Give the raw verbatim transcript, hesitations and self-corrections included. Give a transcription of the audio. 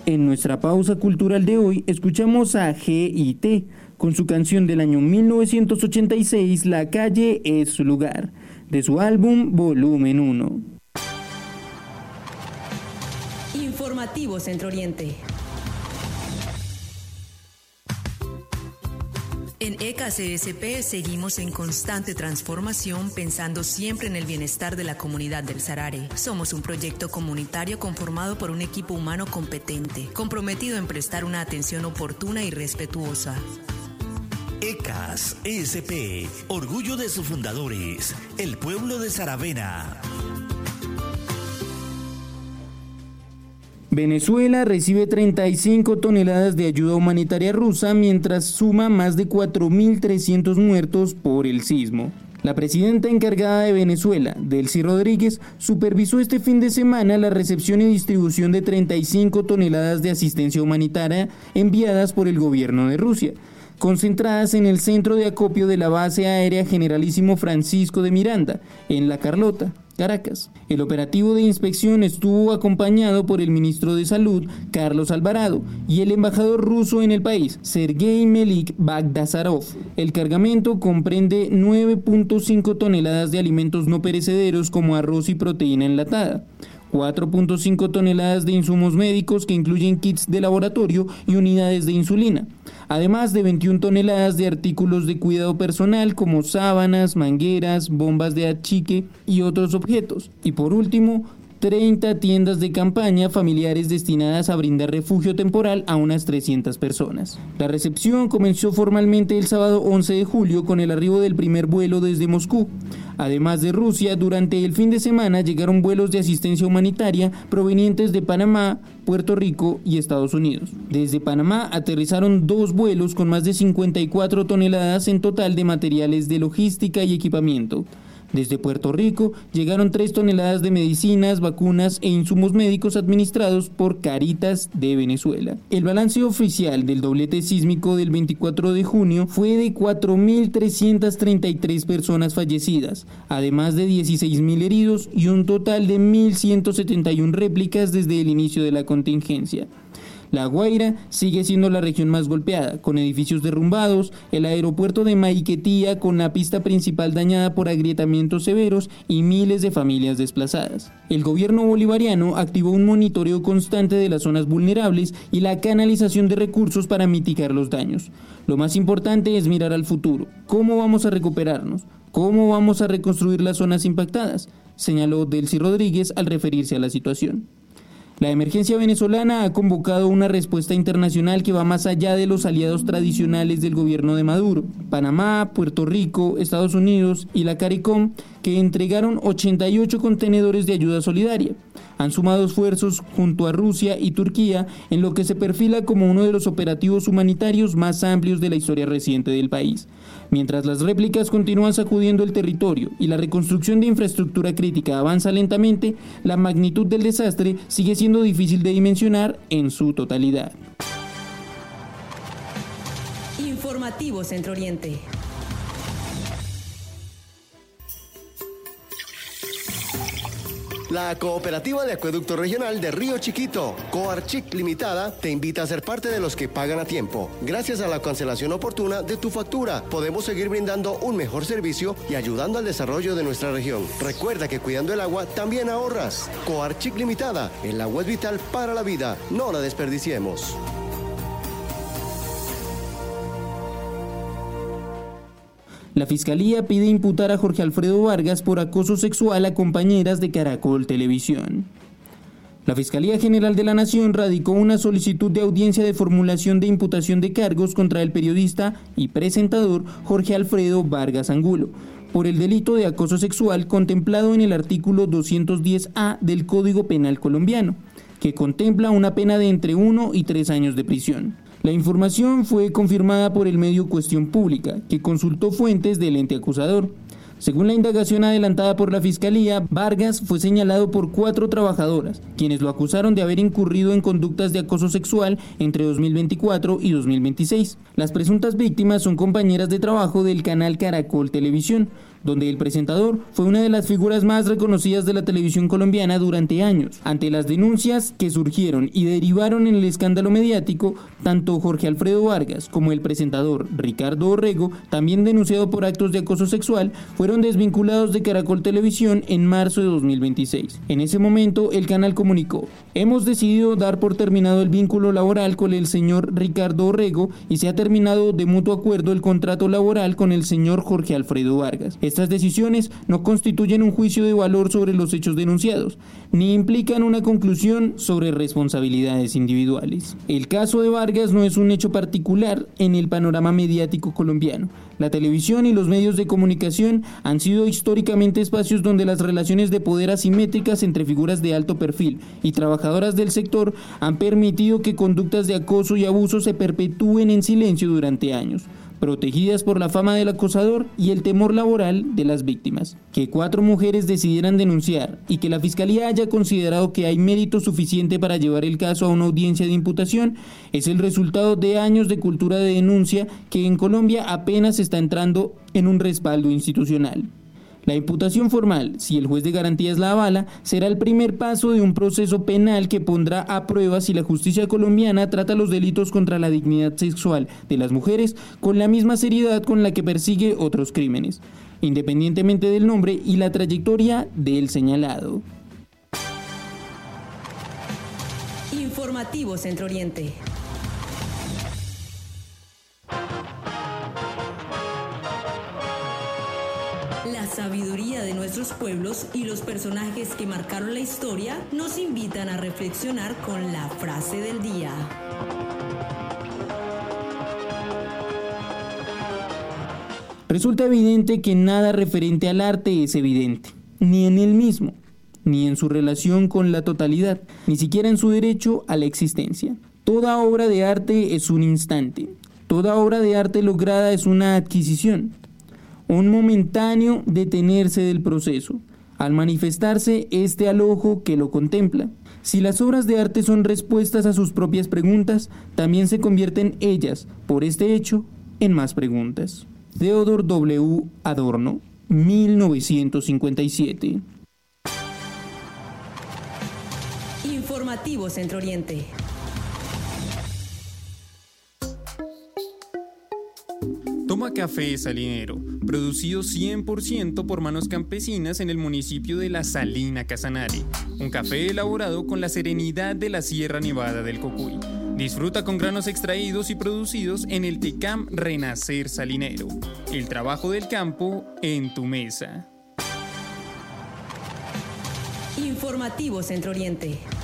En nuestra pausa cultural de hoy escuchamos a G I T con su canción del año mil novecientos ochenta y seis, La calle es su lugar, de su álbum Volumen uno. Informativo Centro Oriente. En E C A C S P seguimos en constante transformación, pensando siempre en el bienestar de la comunidad del Sarare. Somos un proyecto comunitario conformado por un equipo humano competente, comprometido en prestar una atención oportuna y respetuosa. E C A S S P, orgullo de sus fundadores, el pueblo de Saravena. Venezuela recibe treinta y cinco toneladas de ayuda humanitaria rusa mientras suma más de cuatro mil trescientos muertos por el sismo. La presidenta encargada de Venezuela, Delcy Rodríguez, supervisó este fin de semana la recepción y distribución de treinta y cinco toneladas de asistencia humanitaria enviadas por el gobierno de Rusia, concentradas en el centro de acopio de la base aérea Generalísimo Francisco de Miranda, en La Carlota, Caracas. El operativo de inspección estuvo acompañado por el ministro de Salud, Carlos Alvarado, y el embajador ruso en el país, Sergei Melik Bagdasarov. El cargamento comprende nueve punto cinco toneladas de alimentos no perecederos como arroz y proteína enlatada, cuatro punto cinco toneladas de insumos médicos que incluyen kits de laboratorio y unidades de insulina, además de veintiuna toneladas de artículos de cuidado personal como sábanas, mangueras, bombas de achique y otros objetos. Y por último, treinta tiendas de campaña familiares destinadas a brindar refugio temporal a unas trescientas personas. La recepción comenzó formalmente el sábado once de julio con el arribo del primer vuelo desde Moscú. Además de Rusia, durante el fin de semana llegaron vuelos de asistencia humanitaria provenientes de Panamá, Puerto Rico y Estados Unidos. Desde Panamá aterrizaron dos vuelos con más de cincuenta y cuatro toneladas en total de materiales de logística y equipamiento. Desde Puerto Rico llegaron tres toneladas de medicinas, vacunas e insumos médicos administrados por Caritas de Venezuela. El balance oficial del doblete sísmico del veinticuatro de junio fue de cuatro mil trescientas treinta y tres personas fallecidas, además de dieciséis mil heridos y un total de mil ciento setenta y una réplicas desde el inicio de la contingencia. La Guaira sigue siendo la región más golpeada, con edificios derrumbados, el aeropuerto de Maiquetía con la pista principal dañada por agrietamientos severos y miles de familias desplazadas. El gobierno bolivariano activó un monitoreo constante de las zonas vulnerables y la canalización de recursos para mitigar los daños. Lo más importante es mirar al futuro. ¿Cómo vamos a recuperarnos? ¿Cómo vamos a reconstruir las zonas impactadas?, señaló Delcy Rodríguez al referirse a la situación. La emergencia venezolana ha convocado una respuesta internacional que va más allá de los aliados tradicionales del gobierno de Maduro, Panamá, Puerto Rico, Estados Unidos y la CARICOM, que entregaron ochenta y ocho contenedores de ayuda solidaria. Han sumado esfuerzos junto a Rusia y Turquía en lo que se perfila como uno de los operativos humanitarios más amplios de la historia reciente del país. Mientras las réplicas continúan sacudiendo el territorio y la reconstrucción de infraestructura crítica avanza lentamente, la magnitud del desastre sigue siendo difícil de dimensionar en su totalidad. Informativo Centro Oriente. La Cooperativa de Acueducto Regional de Río Chiquito, Coarchic Limitada, te invita a ser parte de los que pagan a tiempo. Gracias a la cancelación oportuna de tu factura, podemos seguir brindando un mejor servicio y ayudando al desarrollo de nuestra región. Recuerda que cuidando el agua también ahorras. Coarchic Limitada, el agua es vital para la vida, no la desperdiciemos. La Fiscalía pide imputar a Jorge Alfredo Vargas por acoso sexual a compañeras de Caracol Televisión. La Fiscalía General de la Nación radicó una solicitud de audiencia de formulación de imputación de cargos contra el periodista y presentador Jorge Alfredo Vargas Angulo por el delito de acoso sexual contemplado en el artículo doscientos diez A del Código Penal colombiano, que contempla una pena de entre uno y tres años de prisión. La información fue confirmada por el medio Cuestión Pública, que consultó fuentes del ente acusador. Según la indagación adelantada por la Fiscalía, Vargas fue señalado por cuatro trabajadoras, quienes lo acusaron de haber incurrido en conductas de acoso sexual entre dos mil veinticuatro y dos mil veintiséis. Las presuntas víctimas son compañeras de trabajo del canal Caracol Televisión, donde el presentador fue una de las figuras más reconocidas de la televisión colombiana durante años. Ante las denuncias que surgieron y derivaron en el escándalo mediático, tanto Jorge Alfredo Vargas como el presentador Ricardo Orrego, también denunciado por actos de acoso sexual, fueron desvinculados de Caracol Televisión en marzo de dos mil veintiséis. En ese momento, el canal comunicó: hemos decidido dar por terminado el vínculo laboral con el señor Ricardo Orrego y se ha terminado de mutuo acuerdo el contrato laboral con el señor Jorge Alfredo Vargas. Estas decisiones no constituyen un juicio de valor sobre los hechos denunciados, ni implican una conclusión sobre responsabilidades individuales. El caso de Vargas no es un hecho particular en el panorama mediático colombiano. La televisión y los medios de comunicación han sido históricamente espacios donde las relaciones de poder asimétricas entre figuras de alto perfil y trabajadoras del sector han permitido que conductas de acoso y abuso se perpetúen en silencio durante años, protegidas por la fama del acosador y el temor laboral de las víctimas. Que cuatro mujeres decidieran denunciar y que la Fiscalía haya considerado que hay mérito suficiente para llevar el caso a una audiencia de imputación es el resultado de años de cultura de denuncia que en Colombia apenas está entrando en un respaldo institucional. La imputación formal, si el juez de garantías la avala, será el primer paso de un proceso penal que pondrá a prueba si la justicia colombiana trata los delitos contra la dignidad sexual de las mujeres con la misma seriedad con la que persigue otros crímenes, independientemente del nombre y la trayectoria del señalado. Informativo Centro Oriente. La sabiduría de nuestros pueblos y los personajes que marcaron la historia nos invitan a reflexionar con la frase del día. Resulta evidente que nada referente al arte es evidente, ni en él mismo, ni en su relación con la totalidad, ni siquiera en su derecho a la existencia. Toda obra de arte es un instante, toda obra de arte lograda es una adquisición, un momentáneo detenerse del proceso, al manifestarse este al ojo que lo contempla. Si las obras de arte son respuestas a sus propias preguntas, también se convierten ellas, por este hecho, en más preguntas. Theodore W. Adorno, mil novecientos cincuenta y siete. Informativo Centro Oriente. Toma Café Salinero, producido cien por ciento por manos campesinas en el municipio de La Salina, Casanare. Un café elaborado con la serenidad de la Sierra Nevada del Cocuy. Disfruta con granos extraídos y producidos en el Tecam Renacer Salinero. El trabajo del campo en tu mesa. Informativo Centro Oriente.